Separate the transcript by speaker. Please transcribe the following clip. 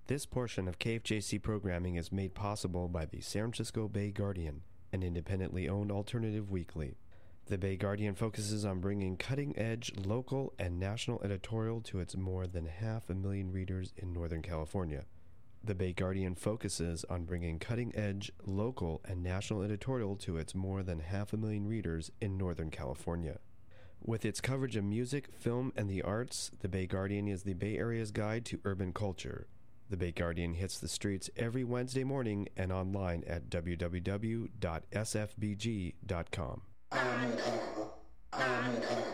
Speaker 1: This portion of KFJC programming is made possible by the San Francisco Bay Guardian, an independently owned alternative weekly. The Bay Guardian focuses on bringing cutting-edge local and national editorial to its more than 500,000 readers in Northern California. The Bay Guardian focuses on bringing cutting-edge local and national editorial to its more than 500,000 readers in Northern California. With its coverage of music, film, and the arts, the Bay Guardian is the Bay Area's guide to urban culture. The Bay Guardian hits the streets every Wednesday morning and online at www.sfbg.com.